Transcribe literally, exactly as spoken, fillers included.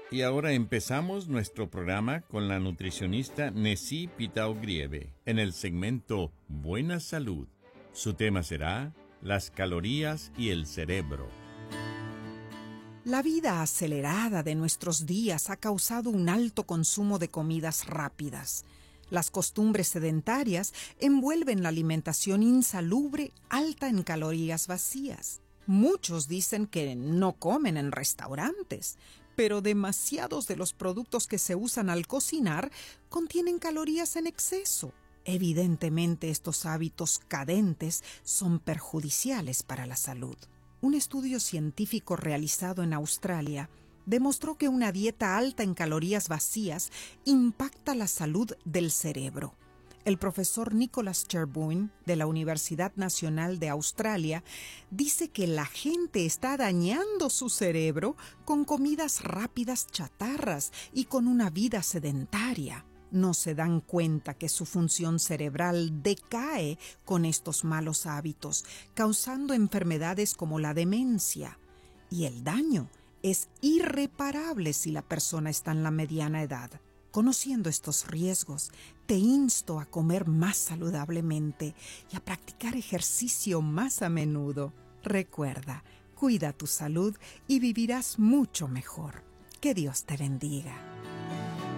Y ahora empezamos nuestro programa con la nutricionista Nessie Pitao-Grieve en el segmento Buena Salud. Su tema será las calorías y el cerebro. La vida acelerada de nuestros días ha causado un alto consumo de comidas rápidas. Las costumbres sedentarias envuelven la alimentación insalubre alta en calorías vacías. Muchos dicen que no comen en restaurantes, pero demasiados de los productos que se usan al cocinar contienen calorías en exceso. Evidentemente, estos hábitos cadentes son perjudiciales para la salud. Un estudio científico realizado en Australia demostró que una dieta alta en calorías vacías impacta la salud del cerebro. El profesor Nicholas Cherbourn, de la Universidad Nacional de Australia, dice que la gente está dañando su cerebro con comidas rápidas chatarras y con una vida sedentaria. No se dan cuenta que su función cerebral decae con estos malos hábitos, causando enfermedades como la demencia. Y el daño es irreparable si la persona está en la mediana edad. Conociendo estos riesgos, te insto a comer más saludablemente y a practicar ejercicio más a menudo. Recuerda, cuida tu salud y vivirás mucho mejor. Que Dios te bendiga.